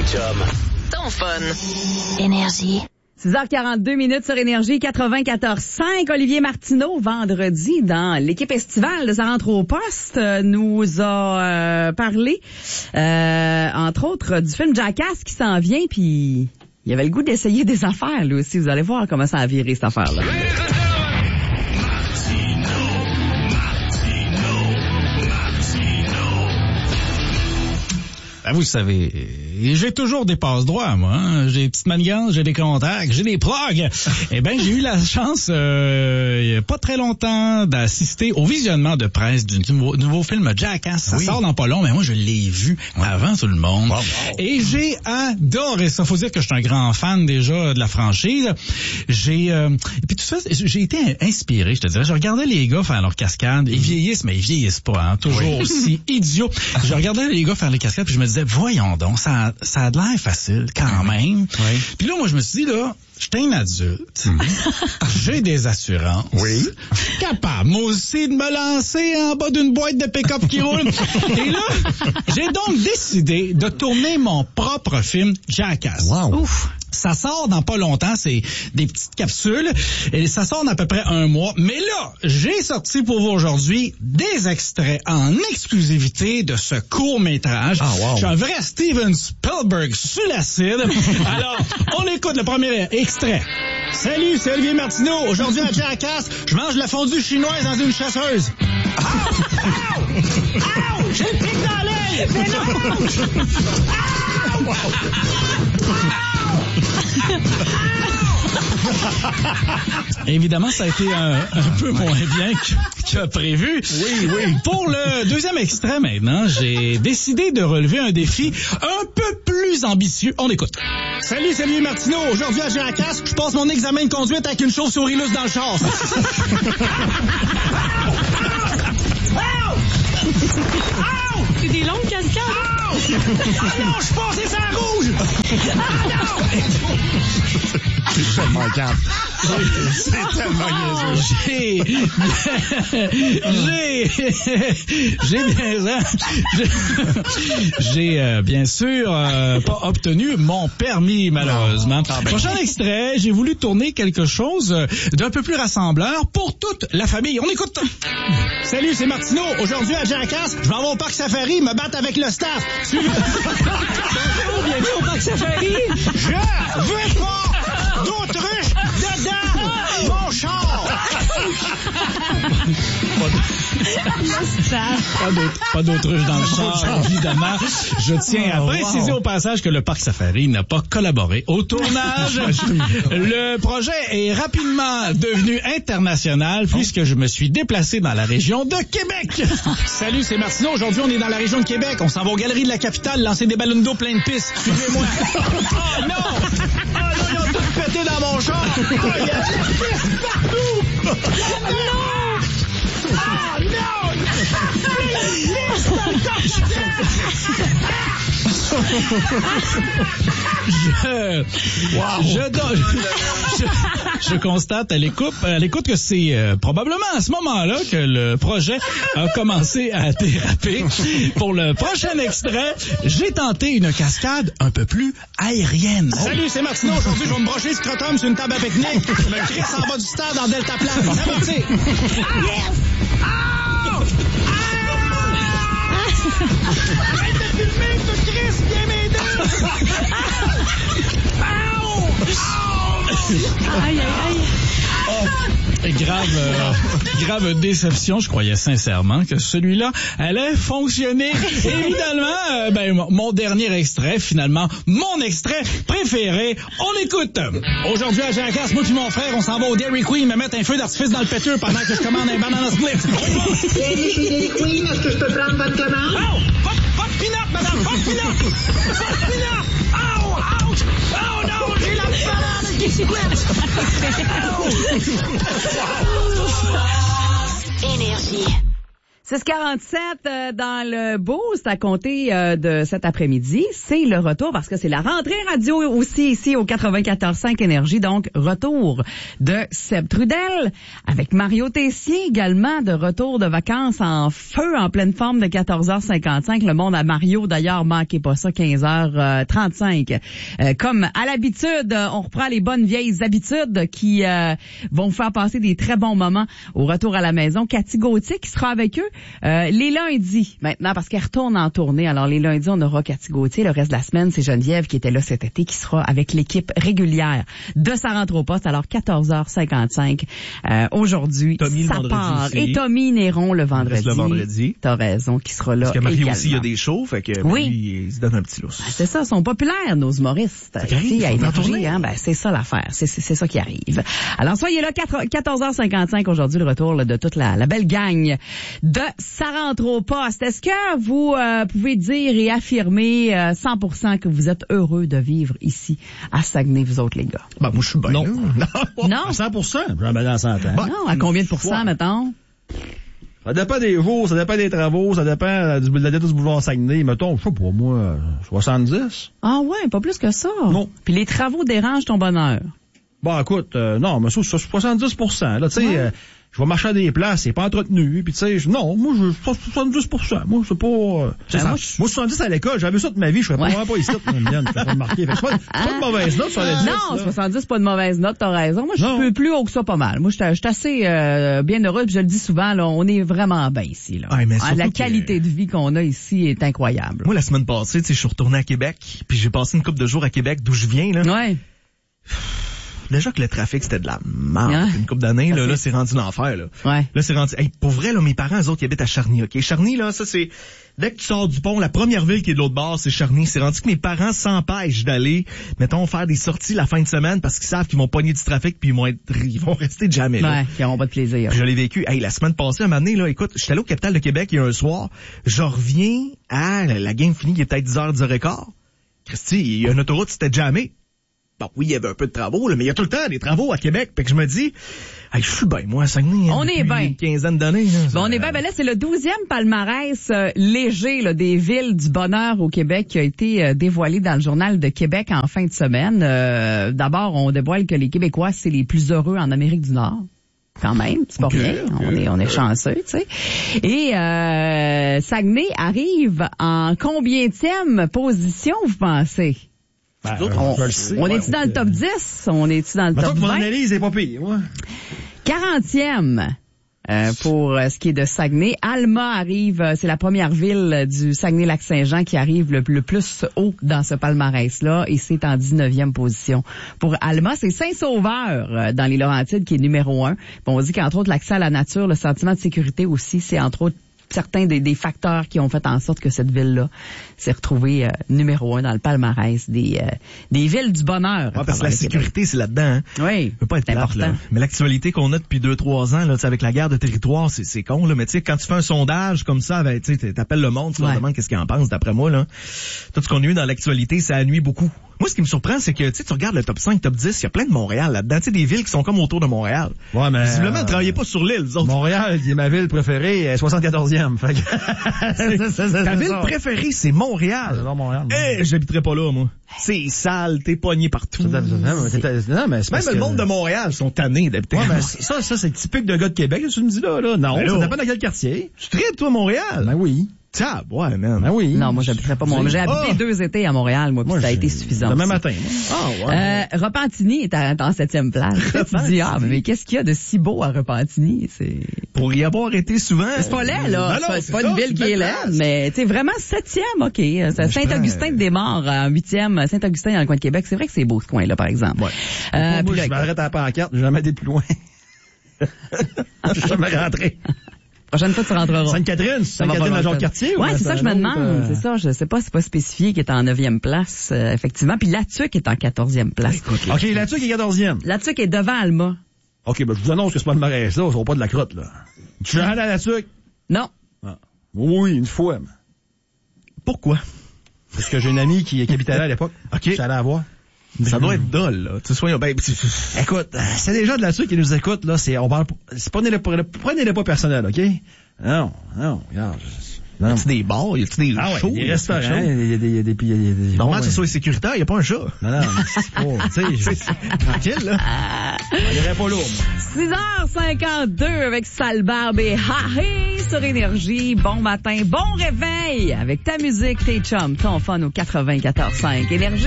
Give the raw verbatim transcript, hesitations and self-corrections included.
chum. Ton fun. Énergie. six heures quarante-deux minutes sur Énergie quatre-vingt-quatorze cinq. Olivier Martineau, vendredi, dans l'équipe estivale de Sa rentre au poste, nous a euh, parlé, euh, entre autres, du film Jackass qui s'en vient, puis il avait le goût d'essayer des affaires, lui aussi. Vous allez voir comment ça a viré, cette affaire-là. Ben, vous savez, j'ai toujours des passe-droits, moi. Hein? J'ai des petites manigances, j'ai des contacts, j'ai des plugs. Eh ben, j'ai eu la chance, euh, il y a pas très longtemps, d'assister au visionnement de presse du nouveau, nouveau film Jackass. Ça oui. sort dans pas long, mais moi, je l'ai vu ouais. avant tout le monde. Wow, wow. Et j'ai adoré ça. Faut dire que je suis un grand fan déjà de la franchise. J'ai, euh, et puis tout ça, j'ai été inspiré, je te dirais. Je regardais les gars faire leurs cascades. Ils vieillissent, mais ils vieillissent pas, hein. Toujours oui. aussi idiots. Je regardais les gars faire les cascades, puis je me disais, voyons donc, ça, ça a de l'air facile quand même. Oui. Puis là, moi, je me suis dit, là, j'étais un adulte, mmh. j'ai des assurances, oui. capable, moi aussi, de me lancer en bas d'une boîte de pick-up qui roule. Et là, j'ai donc décidé de tourner mon propre film Jackass. Wow. Ouf. Ça sort dans pas longtemps, c'est des petites capsules, et ça sort dans à peu près un mois. Mais là, j'ai sorti pour vous aujourd'hui des extraits en exclusivité de ce court-métrage. Ah, wow. Je suis un vrai Steven Spielberg sur l'acide. Alors, on écoute le premier extrait. Salut, c'est Olivier Martineau. Aujourd'hui à Jackass, je mange de la fondue chinoise dans une chasseuse. Ow! Ow! Ow! J'ai le pic dans l'œil! Mais non! Ow! Évidemment, ça a été un, un peu moins bien que, que prévu. Oui, oui. Pour le deuxième extrait maintenant, j'ai décidé de relever un défi un peu plus ambitieux. On écoute. Salut, c'est Olivier Martineau. Aujourd'hui à Jackass, je passe mon examen de conduite avec une chauve-souris lousse dans le char. C'est des longues cascades. Oh non, je suis passé sur la rouge! Ah non! C'est tellement calme. C'est tellement niaiseux. J'ai... J'ai... J'ai bien... J'ai, j'ai euh, bien sûr euh, pas obtenu mon permis, malheureusement. Ah, ben. Prochain extrait, j'ai voulu tourner quelque chose d'un peu plus rassembleur pour toute la famille. On écoute. Salut, c'est Martineau. Aujourd'hui à Jackass, je vais aller au parc Safari me battre avec le staff. Bonjour, bienvenue au parc Safari. Je veux pas d'autruche dedans mon char. Pas d'autruche dans le char, évidemment. Je tiens à préciser au passage que le parc Safari n'a pas collaboré au tournage. Le projet est rapidement devenu international puisque je me suis déplacé dans la région de Québec. Salut, c'est Martineau. Aujourd'hui, on est dans la région de Québec. On s'en va aux Galeries de la Capitale lancer des ballons d'eau plein de pistes. Suivez-moi. Oh non! Oh non, ils ont tout pété dans mon char. Oh, il y a de la piste partout. Oh non! Ah non! Il y a de la piste dans le Je, wow. je, donne, je, je constate à l'écoute, à l'écoute que c'est euh, probablement à ce moment-là que le projet a commencé à déraper. Pour le prochain extrait, j'ai tenté une cascade un peu plus aérienne. Oh. Salut, c'est Martineau. Aujourd'hui, je vais me brocher le scrotum sur une table à pique-nique. Je me crisse en bas du stade en delta plane. C'est parti. Yes! Oh! Arrête de filmer, ce Chris, viens m'aider! Aïe, aïe, aïe! Oh, grave, euh, grave déception. Je croyais sincèrement que celui-là allait fonctionner. Évidemment, euh, ben, mon dernier extrait, finalement, mon extrait préféré. On écoute. Aujourd'hui à Jackass, moi et mon frère, on s'en va au Dairy Queen me mettre un feu d'artifice dans le péteux pendant que je commande un banana split. Dairy Queen, est-ce que je peux prendre votre commande? Oh! Pas, pas de peanut, madame! Pas de peanut! Pas de peanut! Oh! Ouch! Oh non! J'ai la banane qui split! Énergie. six quarante-sept euh, dans le Boost à compter euh, de cet après-midi. C'est le retour parce que c'est la rentrée radio aussi ici au quatre-vingt-quatorze cinq Énergie. Donc, retour de Seb Trudel avec Mario Tessier également de retour de vacances en feu, en pleine forme de quatorze heures cinquante-cinq. Le monde à Mario, d'ailleurs, manquez pas ça, quinze heures trente-cinq. Euh, comme à l'habitude, on reprend les bonnes vieilles habitudes qui euh, vont faire passer des très bons moments au retour à la maison. Cathy Gauthier qui sera avec eux Euh, les lundis, maintenant, parce qu'elle retourne en tournée. Alors, les lundis, on aura Cathy Gauthier. Le reste de la semaine, c'est Geneviève qui était là cet été, qui sera avec l'équipe régulière de Sa rentre au poste. Alors, quatorze heures cinquante-cinq euh, aujourd'hui, Tommy, ça le part. aussi. Et Tommy Néron le vendredi. Le vendredi. T'as raison, qui sera là Parce que Mario également. aussi, il y a des shows, fait que Oui. lui, il se donne un petit lousse. C'est ça, ils sont populaires, nos humoristes. Ça arrive, Ici, à ils sont en Énergie, tournée. hein, ben, c'est ça l'affaire. C'est, c'est, c'est ça qui arrive. Alors, soyez là, quatorze heures cinquante-cinq aujourd'hui, le retour là, de toute la, la belle gang de Ça rentre au poste. Est-ce que vous euh, pouvez dire et affirmer euh, cent pour cent que vous êtes heureux de vivre ici à Saguenay, vous autres, les gars? Ben, moi, je suis bien. Non. Non. Non? cent pour cent, jamais dans cent ans. Non, à combien de pourcents, mettons? Ça dépend des jours, ça dépend des travaux, ça dépend euh, du, de la dette du boulevard Saguenay. Mettons, je sais pas, moi, euh, soixante-dix. Ah ouais, pas plus que ça. Non. Puis les travaux dérangent ton bonheur. Bon, écoute, euh, non, mais ça, c'est soixante-dix pour cent. Là, tu sais, Ouais. euh, je vais marcher à des places, c'est pas entretenu. Puis tu sais, je- non, moi, je soixante-dix pour cent. Moi, c'est pas... Euh, c'est Ben, ça. moi, Moi, je- soixante-dix à l'école, j'avais ça toute ma vie, je serais Ouais. pas vraiment pas ici. Je ne pas marqué. Fait que c'est pas, c'est pas une mauvaise note, soixante-dix. Non, là. soixante-dix, pas de mauvaise note, t'as raison. Moi, je Non. suis plus haut que ça pas mal. Moi, je suis assez euh, bien heureux, puis je le dis souvent, là, on est vraiment bien ici. Là. Ouais, mais Ah, surtout la que- qualité de vie qu'on a ici est incroyable. Moi, la semaine passée, tu sais, je suis retourné à Québec, puis j'ai passé une couple de jours à Québec, d'où je viens, là. Ouais. Déjà que le trafic, c'était de la merde. Hein? Une couple d'années, là, Ça, là, c'est- c'est rendu l'enfer, là. Ouais. Là, c'est rendu... Hey, pour vrai, là, mes parents, eux autres, ils habitent à Charny, OK? Charny, là, ça, c'est... Dès que tu sors du pont, la première ville qui est de l'autre bord, c'est Charny. C'est rendu que mes parents s'empêchent d'aller, mettons, faire des sorties la fin de semaine parce qu'ils savent qu'ils vont pogner du trafic puis ils vont être... ils vont rester jamais là. Ouais, qui n'auront pas de plaisir. Puis je l'ai vécu. Hey, la semaine passée, un moment donné, là, écoute, j'étais allé au Capital de Québec il y a un soir. Je reviens à la, la game finie, il est peut-être dix heures, dix heures quinze. Christy, il y a une autoroute, c'était jamais. Bon, oui, il y avait un peu de travaux, là, mais il y a tout le temps des travaux à Québec. Fait que je me dis, hey, je suis bien, moi, à Saguenay. On depuis est bien. une quinzaine d'années. Là, Bon, on est bien. Ben là, c'est le douzième palmarès euh, léger là, des villes du bonheur au Québec qui a été euh, dévoilé dans le Journal de Québec en fin de semaine. Euh, d'abord, on dévoile que les Québécois, c'est les plus heureux en Amérique du Nord. Quand même, c'est pas Okay, rien. okay. On est, on est chanceux, tu sais. Et euh, Saguenay arrive en combienième position, vous pensez? Ben, On, je le sais. on Ouais, est-tu dans le top dix? On est-tu dans le Mettons top que mon vingt? analyse est pas pire, moi. quarantième euh, pour euh, ce qui est de Saguenay. Alma arrive, euh, c'est la première ville du Saguenay-Lac-Saint-Jean qui arrive le, le plus haut dans ce palmarès-là et c'est en dix-neuvième position. Pour Alma, c'est Saint-Sauveur euh, dans les Laurentides qui est numéro un. Bon, on dit qu'entre autres, l'accès à la nature, le sentiment de sécurité aussi, c'est entre autres certains des, des facteurs qui ont fait en sorte que cette ville-là s'est retrouvée euh, numéro un dans le palmarès des, euh, des villes du bonheur. Ouais, parce que la sécurité, c'est là-dedans. Hein. Oui, peut pas être c'est plate, important. là. Mais l'actualité qu'on a depuis deux, trois ans, là, tu sais, avec la guerre de territoire, c'est, c'est con, là. Mais tu sais, quand tu fais un sondage comme ça, ben, tu sais, t'appelles le monde, tu leur Ouais. demandes qu'est-ce qu'ils en pensent, d'après moi, là. Tout ce qu'on a eu dans l'actualité, ça nuit beaucoup. Moi, ce qui me surprend, c'est que, tu sais, tu regardes le top cinq, top dix, il y a plein de Montréal là-dedans. Tu sais, des villes qui sont comme autour de Montréal. Ouais, mais... Visiblement, euh, ne travaillez pas sur l'île, vous autres. Montréal, qui est ma ville préférée, est soixante-quatorzième. Fait que... C'est- c'est- c'est Ta ville ça. préférée, c'est Montréal. J'adore Montréal. Eh, j'habiterais pas là, moi. C'est sale, t'es pogné partout. Non, mais t'es- non, mais c'est Même parce le que- monde de Montréal sont tannés d'habiter Ouais, à mais Montréal. ça, ça, c'est typique de gars de Québec, là, tu me dis là, là. Non, Ben ça là. dépend dans quel quartier. Tu tripes, toi, Montréal? Ben oui. Tiens, ouais, man. Ben oui. Non, moi, j'habiterais pas mon... J'ai habité Ah! deux étés à Montréal, moi, puis Moi, ça a je- été suffisant. Demain aussi. matin, moi. Ah, ouais. Euh, Repentigny est à- en septième place. Tu te dis, ah, mais qu'est-ce qu'il y a de si beau à Repentigny? C'est, Pour y avoir été souvent. c'est pas laid, là. Non, non, c'est pas, c'est pas ça, une ville c'est qui est belle laide, place. mais, tu sais, vraiment septième, OK. C'est Saint-Augustin de Desmaures en huitième. Saint-Augustin dans le coin de Québec. C'est vrai que c'est beau, ce coin-là, par exemple. Ouais. Euh, moi, puis là, je m'arrête à la pancarte, j'ai jamais été plus loin. Je suis jamais rentré. prochaine fois, tu rentreras. Sainte-Catherine, Ça va Sainte-Catherine, pas la genre longtemps. quartier? ou Ouais, c'est ça, je me un autre, demande. euh, C'est ça, je sais pas, c'est pas spécifié qui est en neuvième place, euh, effectivement. Puis Latuc est en quatorzième place. OK, là-dessus qui est quatorzième. Latuc est devant Alma. OK, ben je vous annonce que c'est pas le marais, ça, ça va pas de la crotte, là. Tu es allé à la tuque? Non. Oui, une fois. mais- Pourquoi? Parce que j'ai une amie qui, qui habitait là à l'époque. OK. Je suis allé la voir. Ça doit être dole, là. Tu sois, ben, c'est- Écoute, euh, c'est des gens de là-dessus qui nous écoutent, là, c'est, on parle, c'est, prenez-le pas, prenez-le pas personnel, OK? Non, non, regarde. Y Non. a-tu des bars? Y a-tu des Ah ouais, shows? il y a des Y a-tu quelque restaurants, chose? il y a des, il y a des, il y a des, il y a des Normal bon, que ce soit sécuritaire, y a pas un chat. Non, non, c'est pas, tu sais, je- Tranquille, là. on irait pas lourd. six heures cinquante-deux avec Sale Barbe et Harry sur Énergie. Bon matin, bon réveil avec ta musique, tes chums, ton fun au quatre-vingt-quatorze cinq Énergie.